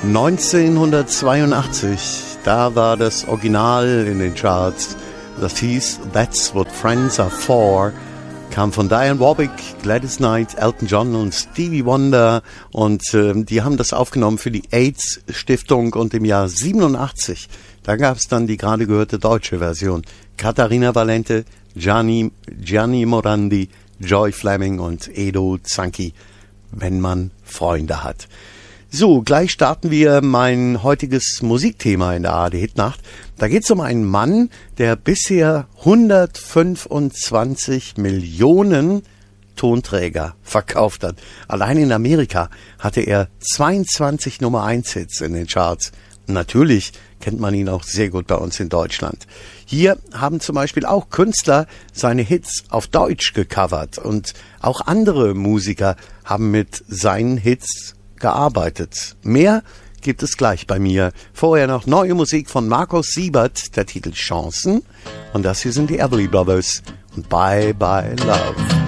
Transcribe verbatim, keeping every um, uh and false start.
neunzehnhundertzweiundachtzig, da war das Original in den Charts. Das hieß That's What Friends Are For, kam von Diane Warwick, Gladys Knight, Elton John und Stevie Wonder, und äh, die haben das aufgenommen für die AIDS-Stiftung, und im Jahr siebenundachtzig, da gab es dann die gerade gehörte deutsche Version. Katharina Valente, Gianni, Gianni Morandi, Joy Fleming und Edo Zanki, wenn man Freunde hat. So, gleich starten wir mein heutiges Musikthema in der A R D-Hitnacht. Da geht es um einen Mann, der bisher hundertfünfundzwanzig Millionen Tonträger verkauft hat. Allein in Amerika hatte er zweiundzwanzig Nummer eins Hits in den Charts. Und natürlich kennt man ihn auch sehr gut bei uns in Deutschland. Hier haben zum Beispiel auch Künstler seine Hits auf Deutsch gecovert, und auch andere Musiker haben mit seinen Hits gearbeitet. Mehr gibt es gleich bei mir. Vorher noch neue Musik von Markus Siebert, der Titel Chancen. Und das hier sind die Everly Brothers und Bye Bye Love.